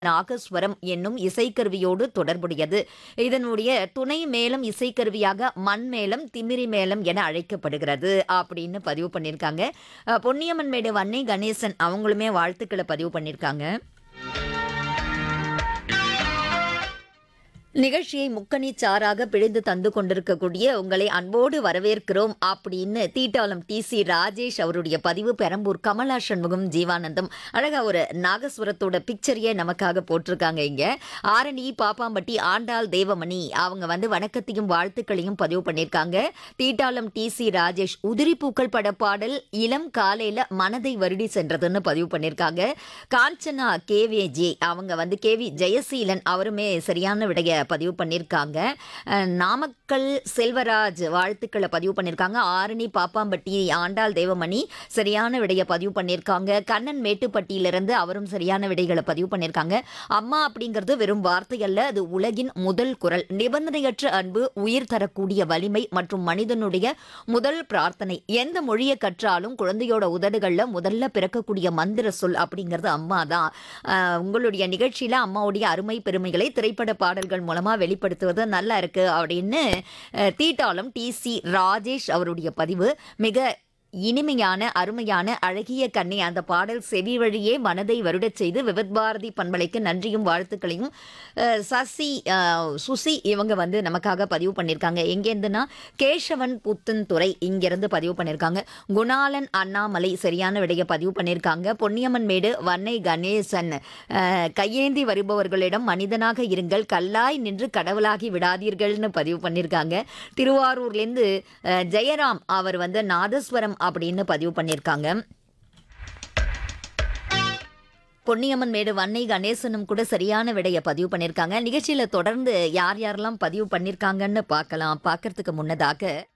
நாகஸ்வரம் என்னும் இசைக்கருவியோடு தொடர்புடையது. இதனுடைய துணை மேளம் இசைக்கருவியாக மண்மேளம், திமிரி மேளம் என அழைக்கப்படுகிறது அப்படின்னு பதிவு பண்ணியிருக்காங்க. பொன்னியம்மன்மேடு வன்னை கணேசன் அவங்களுமே வாழ்த்துக்களை பதிவு பண்ணியிருக்காங்க. நிகழ்ச்சியை முக்கணிச்சாராக பிழிந்து தந்து கொண்டிருக்கக்கூடிய உங்களை அன்போடு வரவேற்கிறோம் அப்படின்னு தீட்டாளம் டி.சி. ராஜேஷ் அவருடைய பதிவு. பெரம்பூர் கமலா சண்முகம் ஜீவானந்தம் அழகா ஒரு நாகஸ்வரத்தோட பிக்சரையே நமக்காக போட்டிருக்காங்க. இங்க ஆரணி பாப்பாம்பட்டி ஆண்டாள் தேவமணி அவங்க வணக்கத்தையும் வாழ்த்துக்களையும் பதிவு பண்ணியிருக்காங்க. தீட்டாளம் டி.சி. ராஜேஷ் உதிரி பூக்கள் பட பாடல் இளம் காலையில மனதை வருடி சென்றதுன்னு பதிவு பண்ணியிருக்காங்க. காஞ்சனா கேவிஜே அவங்க கேவி ஜெயசீலன் அவருமே சரியான விடைய பதிவு பண்ணியிருக்காங்க. நாமக்கல் செல்வராஜ் வாழ்த்துக்களை பதிவு பண்ணியிருக்காங்க. ஆரணி பாப்பாம்பட்டி ஆண்டாள் தேவமணி சரியான விடைய பதிவு பண்ணியிருக்காங்க. கண்ணன் மேட்டுப்பட்டியிலிருந்து அவரும் சரியான விடைகளை பதிவு பண்ணியிருக்காங்க. அம்மா அப்படிங்கிறது வெறும் வார்த்தை அல்ல, அது உலகின் முதல் குரல். நிபந்தனையற்ற அன்பு, உயிர் தரக்கூடிய வலிமை மற்றும் மனிதனுடைய முதல் பிரார்த்தனை. எந்த மொழியை கற்றாலும் குழந்தையோட உதடுகள்ல முதல்ல பிறக்கக்கூடிய மந்திர சொல் அப்படிங்கிறது அம்மா தான். உங்களுடைய நிகழ்ச்சியில அம்மாவுடைய அருமை பெருமைகளை திரைப்பட பாடல்கள் மூலமா வெளிப்படுத்துவது நல்லா இருக்கு அப்படின்னு தீட்டாளம் டி.சி. ராஜேஷ் அவருடைய பதிவு. மிக இனிமையான அருமையான அழகிய கண்ணி அந்த பாடல் செவி வழியே மனதை வருடச் செய்து விவித் பாரதி பண்பலைக்கு நன்றியும் வாழ்த்துக்களையும் சுசி இவங்க நமக்காக பதிவு பண்ணியிருக்காங்க. எங்கேருந்துன்னா கேசவன் புத்தன்துறை இங்கிருந்து பதிவு பண்ணியிருக்காங்க. குணாலன் அண்ணாமலை சரியான விடைய பதிவு பண்ணியிருக்காங்க. பொன்னியம்மன் மேடு வன்னை கணேசன் கையேந்தி வருபவர்களிடம் மனிதனாக இருங்கள், கல்லாய் நின்று கடவுளாகி விடாதீர்கள்னு பதிவு பண்ணியிருக்காங்க. திருவாரூர்லேருந்து ஜெயராம் அவர் நாதஸ்வரம் அப்படின்னு பதிவு பண்ணியிருக்காங்க. பொன்னியம்மன் மேடு வன்னை கணேசனும் கூட சரியான விடைய பதிவு பண்ணியிருக்காங்க. நிகழ்ச்சியில தொடர்ந்து யார் யாரெல்லாம் பதிவு பண்ணியிருக்காங்கன்னு பார்க்கறதுக்கு முன்னதாக